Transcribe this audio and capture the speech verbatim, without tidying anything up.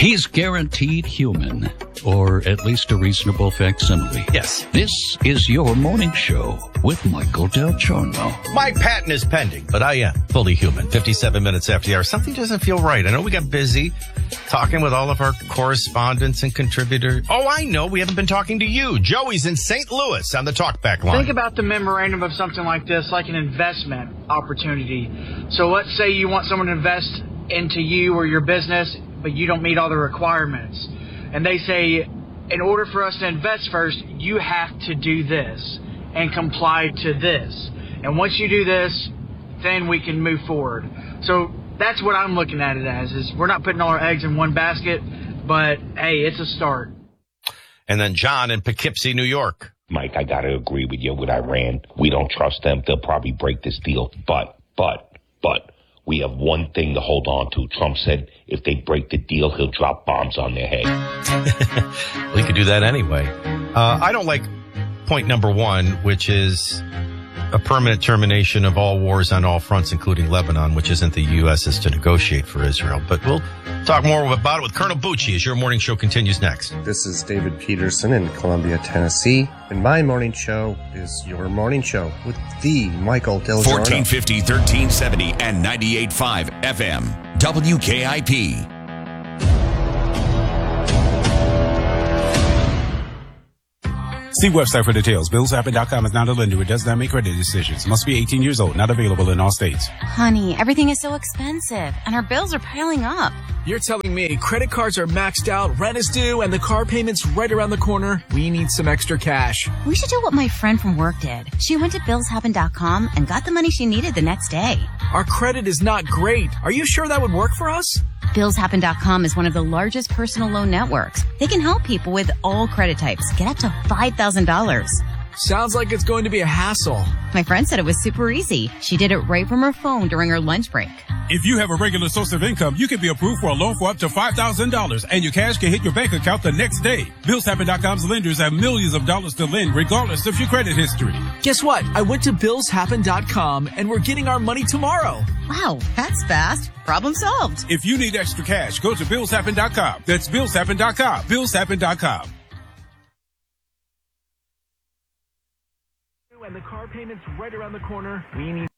He's guaranteed human, or at least a reasonable facsimile. Yes. This is your morning show with Michael Del Giorno. My patent is pending, but I am fully human. fifty-seven minutes after the hour. Something doesn't feel right. I know we got busy talking with all of our correspondents and contributors. Oh, I know. We haven't been talking to you. Joey's in Saint Louis on the talkback line. Think about the memorandum of something like this, like an investment opportunity. So let's say you want someone to invest into you or your business, but you don't meet all the requirements. And they say, in order for us to invest first, you have to do this and comply to this. And once you do this, then we can move forward. So that's what I'm looking at it as, is we're not putting all our eggs in one basket, but hey, it's a start. And then John in Poughkeepsie, New York. Mike, I got to agree with you with Iran. We don't trust them. They'll probably break this deal. But, but, but, we have one thing to hold on to. Trump said if they break the deal, he'll drop bombs on their head. We could do that anyway. Uh, I don't like point number one, which is a permanent termination of all wars on all fronts, including Lebanon, which isn't the U S's to negotiate for Israel. But we'll talk more about it with Colonel Bucci as your morning show continues next. This is David Peterson in Columbia, Tennessee, and my morning show is your morning show with the Michael Del Giorno. fourteen fifty, thirteen seventy, and ninety-eight point five F M. W K I P. See website for details. Bills Happen dot com is not a lender. It does not make credit decisions. Must be eighteen years old. Not available in all states. Honey, everything is so expensive, and our bills are piling up. You're telling me credit cards are maxed out, rent is due, and the car payment's right around the corner? We need some extra cash. We should do what my friend from work did. She went to Bills Happen dot com and got the money she needed the next day. Our credit is not great. Are you sure that would work for us? Bills Happen dot com is one of the largest personal loan networks. They can help people with all credit types get up to five thousand dollars. Sounds like it's going to be a hassle. My friend said it was super easy. She did it right from her phone during her lunch break. If you have a regular source of income, you can be approved for a loan for up to five thousand dollars, and your cash can hit your bank account the next day. Bills Happen dot com's lenders have millions of dollars to lend, regardless of your credit history. Guess what? I went to Bills Happen dot com, and we're getting our money tomorrow. Wow, that's fast. Problem solved. If you need extra cash, go to Bills Happen dot com. That's Bills Happen dot com. Bills Happen dot com. And the car payment's right around the corner. We need